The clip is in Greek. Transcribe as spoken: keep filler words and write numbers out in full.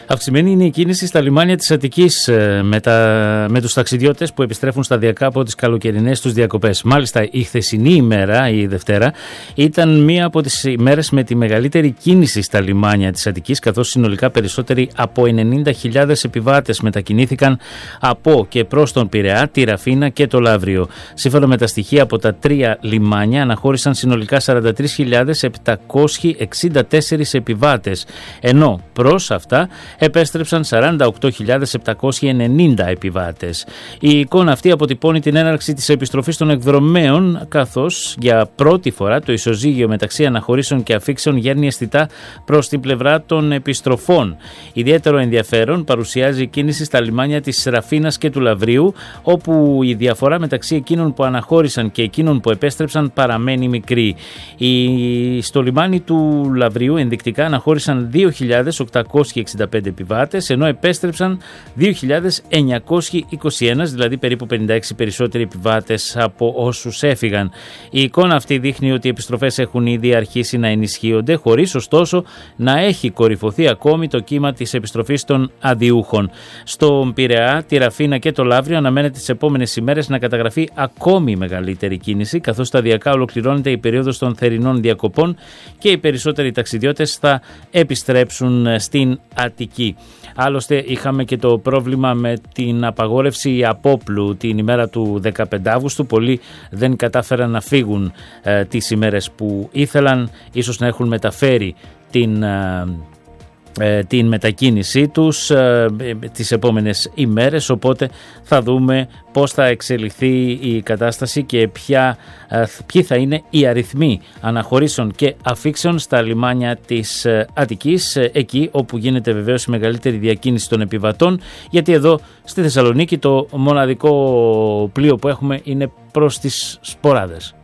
Αυξημένη είναι η κίνηση στα λιμάνια της Αττικής με, τα, με τους ταξιδιώτες που επιστρέφουν σταδιακά από τις καλοκαιρινές τους διακοπές. Μάλιστα, η χθεσινή ημέρα, η Δευτέρα, ήταν μία από τις ημέρες με τη μεγαλύτερη κίνηση στα λιμάνια της Αττικής, καθώς συνολικά περισσότεροι από ενενήντα χιλιάδες επιβάτες μετακινήθηκαν από και προς τον Πειραιά, τη Ραφίνα και το Λαύριο. Σύμφωνα με τα στοιχεία από τα τρία λιμάνια, αναχώρησαν συνολικά σαράντα τρεις χιλιάδες επτακόσιοι εξήντα τέσσερις επιβάτες, ενώ προς αυτά επέστρεψαν σαράντα οκτώ χιλιάδες επτακόσιοι ενενήντα επιβάτες. Η εικόνα αυτή αποτυπώνει την έναρξη της επιστροφής των εκδρομέων, καθώς για πρώτη φορά το ισοζύγιο μεταξύ αναχωρήσεων και αφήξεων γέρνει αισθητά προς την πλευρά των επιστροφών. Ιδιαίτερο ενδιαφέρον παρουσιάζει η κίνηση στα λιμάνια της Ραφίνας και του Λαυρίου, όπου η διαφορά μεταξύ εκείνων που αναχώρησαν και εκείνων που επέστρεψαν παραμένει μικρή. Η... Στο λιμάνι του Λαυρίου ενδεικτικά αναχώρησαν δύο χιλιάδες οκτακόσιοι εξήντα πέντε επιβάτες, ενώ επέστρεψαν δύο χιλιάδες εννιακόσιοι είκοσι ένα, δηλαδή περίπου πενήντα έξι περισσότεροι επιβάτες από όσους έφυγαν. Η εικόνα αυτή δείχνει ότι οι επιστροφές έχουν ήδη αρχίσει να ενισχύονται, χωρίς ωστόσο να έχει κορυφωθεί ακόμη το κύμα της επιστροφής των αδειούχων. Στον Πειραιά, τη Ραφίνα και το Λαύριο αναμένεται τις επόμενες ημέρες να καταγραφεί ακόμη μεγαλύτερη κίνηση, καθώς σταδιακά ολοκληρώνεται η περίοδος των θερινών διακοπών και οι περισσότεροι ταξιδιώτες θα επιστρέψουν στην Αττική. Άλλωστε είχαμε και το πρόβλημα με την απαγόρευση απόπλου την ημέρα του δεκαπέντε Αυγούστου. Πολλοί δεν κατάφεραν να φύγουν ε, τις ημέρες που ήθελαν, ίσως να έχουν μεταφέρει την ε, την μετακίνησή τους ε, τις επόμενες ημέρες, οπότε θα δούμε πώς θα εξελιχθεί η κατάσταση και ποια, ε, ποιοι θα είναι οι αριθμοί αναχωρήσεων και αφήξεων στα λιμάνια της ε, Αττικής, ε, εκεί όπου γίνεται βεβαίως η μεγαλύτερη διακίνηση των επιβατών, γιατί εδώ στη Θεσσαλονίκη το μοναδικό πλοίο που έχουμε είναι προς τις Σποράδες.